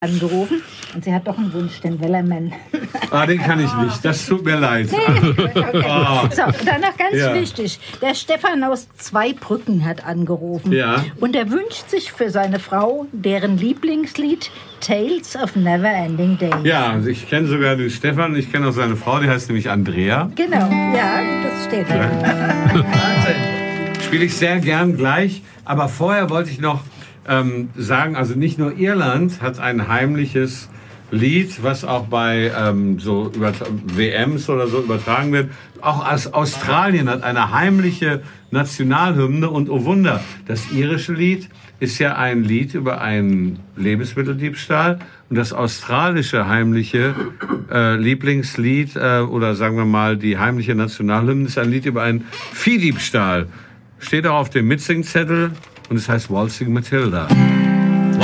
angerufen und sie hat doch einen Wunsch, den Wellerman. Den kann ich nicht, das tut mir leid. Okay. So, dann noch ganz wichtig, der Stefan aus Zweibrücken hat angerufen und er wünscht sich für seine Frau deren Lieblingslied Tales of Neverending Days. Ja, also ich kenne sogar den Stefan, ich kenne auch seine Frau, die heißt nämlich Andrea. Genau, ja, das steht hier. Spiele ich sehr gern gleich, aber vorher wollte ich noch sagen, also nicht nur Irland hat ein heimliches Lied, was auch bei so WMs oder so übertragen wird. Auch Australien hat eine heimliche Nationalhymne und oh Wunder, das irische Lied ist ja ein Lied über einen Lebensmitteldiebstahl und das australische heimliche Lieblingslied oder sagen wir mal die heimliche Nationalhymne ist ein Lied über einen Viehdiebstahl. Steht auch auf dem Mitsingzettel und es heißt Waltzing Matilda.